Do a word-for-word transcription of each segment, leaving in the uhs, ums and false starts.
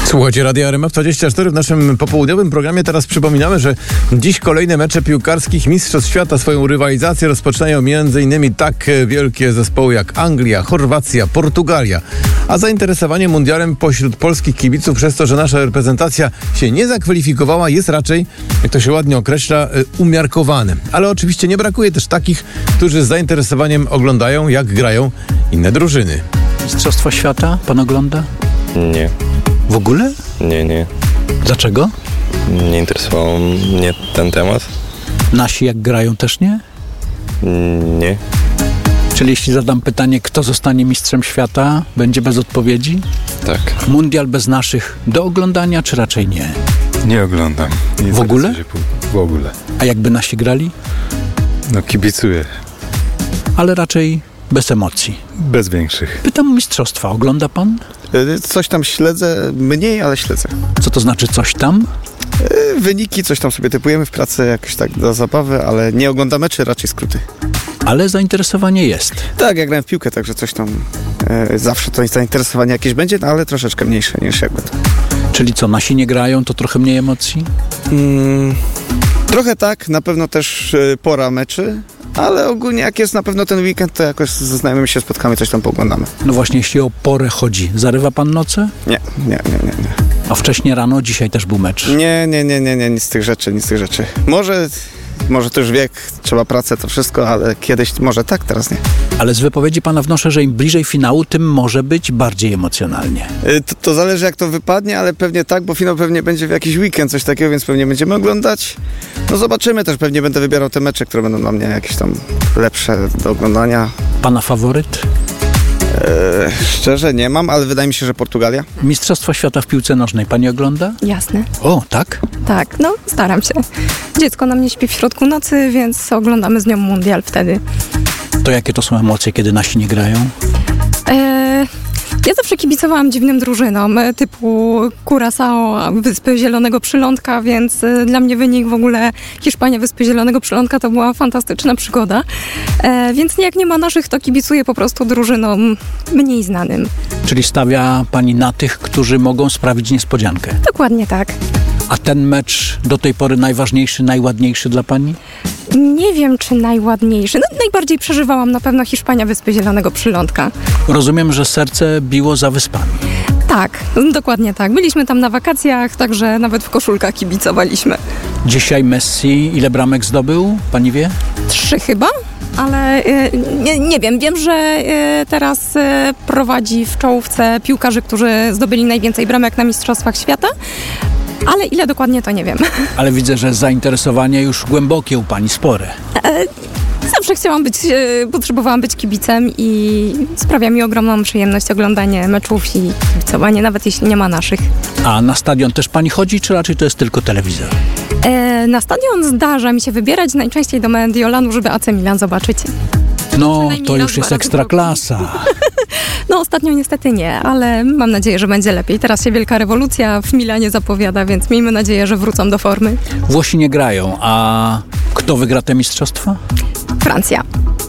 Słuchajcie, Radia R M F dwadzieścia cztery w naszym popołudniowym programie. Teraz przypominamy, że dziś kolejne mecze piłkarskich Mistrzostw Świata. Swoją rywalizację rozpoczynają m.in. tak wielkie zespoły jak Anglia, Chorwacja, Portugalia. A zainteresowanie mundialem pośród polskich kibiców przez to, że nasza reprezentacja się nie zakwalifikowała, jest raczej, jak to się ładnie określa, umiarkowane. Ale oczywiście nie brakuje też takich, którzy z zainteresowaniem oglądają, jak grają inne drużyny. Mistrzostwa Świata pan ogląda? Nie. W ogóle? Nie, nie. Dlaczego? Nie interesował mnie ten temat. Nasi jak grają też nie? Nie. Czyli jeśli zadam pytanie, kto zostanie mistrzem świata, będzie bez odpowiedzi? Tak. Mundial bez naszych do oglądania, czy raczej nie? Nie oglądam. Nie W ogóle? się W ogóle. A jakby nasi grali? No kibicuję. Ale raczej bez emocji. Bez większych. Pytam o mistrzostwa. Ogląda pan? Coś tam śledzę, mniej, ale śledzę. Co to znaczy coś tam? Wyniki, coś tam sobie typujemy w pracy, jakoś tak dla zabawy, ale nie oglądamy, czy raczej skróty. Ale zainteresowanie jest. Tak, ja grałem w piłkę, także coś tam e, zawsze to zainteresowanie jakieś będzie, no, ale troszeczkę mniejsze niż jakby to. Czyli co, nasi nie grają, to trochę mniej emocji? Mm, trochę tak, na pewno też e, pora meczy, ale ogólnie jak jest na pewno ten weekend, to jakoś ze znajomymi się spotkamy, coś tam pooglądamy. No właśnie, jeśli o porę chodzi, zarywa pan noce? Nie, nie, nie, nie, nie. A wcześniej rano, dzisiaj też był mecz. Nie, nie, nie, nie, nie, nic z tych rzeczy, nic z tych rzeczy. Może, może to już wiek, trzeba pracę, to wszystko, ale kiedyś może tak, teraz nie. Ale z wypowiedzi pana wnoszę, że im bliżej finału, tym może być bardziej emocjonalnie. Y, To, to zależy jak to wypadnie, ale pewnie tak, bo finał pewnie będzie w jakiś weekend, coś takiego, więc pewnie będziemy oglądać. No zobaczymy też, pewnie będę wybierał te mecze, które będą dla mnie jakieś tam lepsze do oglądania. Pana faworyt? E, szczerze nie mam, ale wydaje mi się, że Portugalia. Mistrzostwa Świata w piłce nożnej pani ogląda? Jasne, O, tak? tak, no staram się. Dziecko na mnie śpi w środku nocy, więc oglądamy z nią mundial wtedy. To jakie to są emocje, kiedy nasi nie grają? E, ja zawsze kibicowałam dziwnym drużynom, e, typu Curaçao, Wyspy Zielonego Przylądka, więc e, dla mnie wynik w ogóle Hiszpania, Wyspy Zielonego Przylądka to była fantastyczna przygoda. E, więc jak nie ma naszych, to kibicuję po prostu drużynom mniej znanym. Czyli stawia pani na tych, którzy mogą sprawić niespodziankę. Dokładnie tak. A ten mecz do tej pory najważniejszy, najładniejszy dla pani? Nie wiem, czy najładniejszy. No, najbardziej przeżywałam na pewno Hiszpania, Wyspy Zielonego Przylądka. Rozumiem, że serce biło za wyspami. Tak, dokładnie tak. Byliśmy tam na wakacjach, także nawet w koszulkach kibicowaliśmy. Dzisiaj Messi ile bramek zdobył? Pani wie? Trzy chyba, ale y, nie, nie wiem. Wiem, że y, teraz y, prowadzi w czołówce piłkarzy, którzy zdobyli najwięcej bramek na Mistrzostwach Świata, ale ile dokładnie to nie wiem. Ale widzę, że zainteresowanie już głębokie u pani, spore. E, Zawsze chciałam być, e, potrzebowałam być kibicem i sprawia mi ogromną przyjemność oglądanie meczów i kibicowanie, nawet jeśli nie ma naszych. A na stadion też pani chodzi, czy raczej to jest tylko telewizor? E, na stadion zdarza mi się wybierać najczęściej do Mediolanu, żeby A C Milan zobaczyć. No, Przynajmniej to raz, już dwa jest razy ekstra w roku. klasa. No ostatnio niestety nie, ale mam nadzieję, że będzie lepiej. Teraz się wielka rewolucja w Milanie zapowiada, więc miejmy nadzieję, że wrócą do formy. Włosi nie grają, a kto wygra te mistrzostwa? Francja.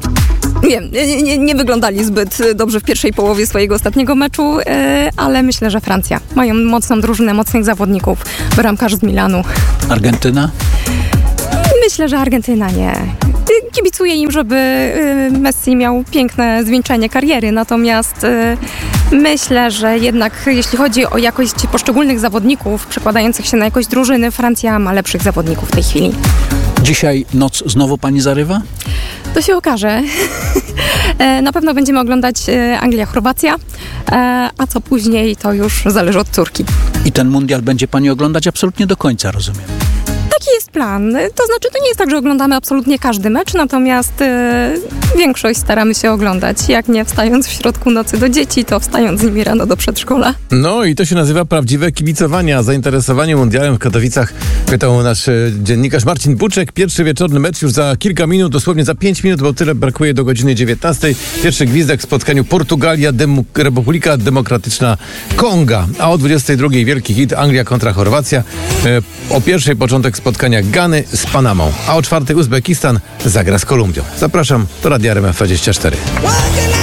Wiem, nie, nie, nie wyglądali zbyt dobrze w pierwszej połowie swojego ostatniego meczu, e, ale myślę, że Francja. Mają mocną drużynę, mocnych zawodników. Bramkarz z Milanu. Argentyna? Myślę, że Argentyna nie. Kibicuję im, żeby y, Messi miał piękne zwieńczenie kariery, natomiast y, myślę, że jednak jeśli chodzi o jakość poszczególnych zawodników przekładających się na jakość drużyny, Francja ma lepszych zawodników w tej chwili. Dzisiaj noc znowu pani zarywa? To się okaże. E, Na pewno będziemy oglądać e, Anglia-Chorwacja, e, a co później to już zależy od córki. I ten mundial będzie pani oglądać absolutnie do końca, rozumiem. Taki jest plan. To znaczy, to nie jest tak, że oglądamy absolutnie każdy mecz, natomiast e, większość staramy się oglądać. Jak nie wstając w środku nocy do dzieci, to wstając z nimi rano do przedszkola. No i to się nazywa prawdziwe kibicowanie, a zainteresowanie mundialem w Katowicach pytał nasz e, dziennikarz Marcin Buczek. Pierwszy wieczorny mecz już za kilka minut, dosłownie za pięć minut, bo tyle brakuje do godziny dziewiętnastej. Pierwszy gwizdek w spotkaniu Portugalia, Demo- Republika Demokratyczna Konga, a o dwudziestej drugiej wielki hit Anglia kontra Chorwacja. E, o pierwszej początek spotkania Gany z Panamą, a o czwartej Uzbekistan zagra z Kolumbią. Zapraszam do Radia R M F dwadzieścia cztery.